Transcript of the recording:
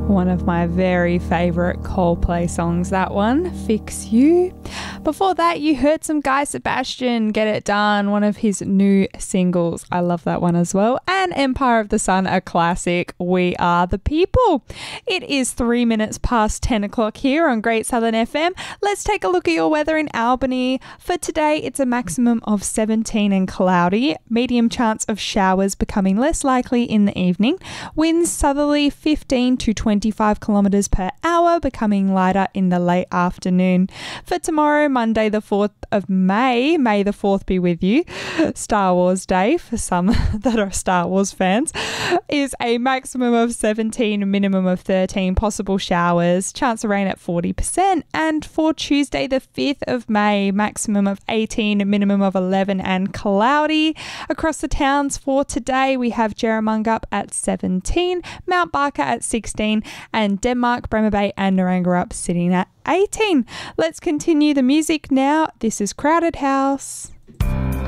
One of my very favourite Coldplay songs, that one, Fix You. Before that, you heard some Guy Sebastian, Get It Done, one of his new singles. I love that one as well. And Empire of the Sun, a classic, We Are the People. It is 3 minutes past 10 o'clock here on Great Southern FM. Let's take a look at your weather in Albany. For today, it's a maximum of 17 and cloudy. Medium chance of showers becoming less likely in the evening. Winds southerly 15 to 25 kilometres per hour, becoming lighter in the late afternoon. For tomorrow, Monday the 4th of May the 4th be with you, Star Wars Day for some that are Star Wars fans, is a maximum of 17, minimum of 13, possible showers, chance of rain at 40%. And for Tuesday the 5th of May, maximum of 18, minimum of 11 and cloudy. Across the towns for today, we have Jerramungup at 17, Mount Barker at 16, and Denmark, Bremer Bay and Narangarup sitting at 18. Let's continue the music now. This is Crowded House.